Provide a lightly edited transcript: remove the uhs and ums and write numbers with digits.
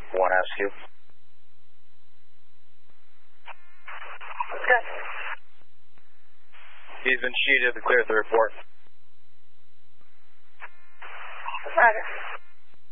1 SQ. Okay. He's been sheeted to clear the report. Roger.